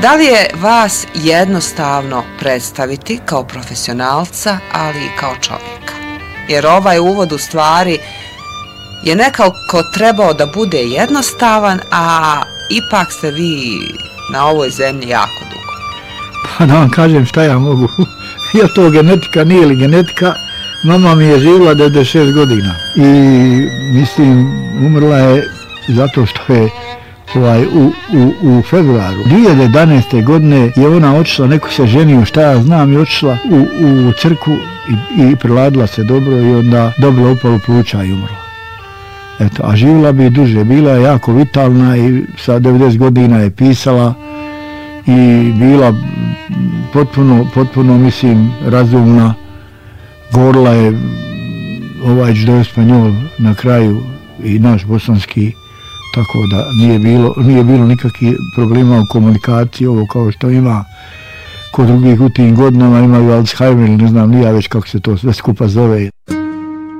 Da li je vas jednostavno predstaviti kao profesionalca, ali i kao čovjeka? Jer ovaj uvod u stvari je nekako trebao da bude jednostavan, a ipak ste vi na ovoj zemlji jako dugo. Pa da vam kažem šta ja mogu. Je to genetika, nije li genetika? Mama mi je živjela 96 godina i mislim umrla je zato što je u februaru 2011. godine je ona otišla, neko se ženio, šta ja znam, i otišla u crkvu i priladila se dobro i onda dobila upalu pluća i umrla. Eto, a živjela bi duže, bila je jako vitalna i sa 90 godina je pisala i bila potpuno mislim razumna. Govorila je do Espanjol na kraju i naš bosanski, tako da nije bilo nikakvih problema u komunikaciji, ovo kao što ima kod drugih u tim godinama, imaju Alzheimer, ne znam nija već kako se to sve skupa zove.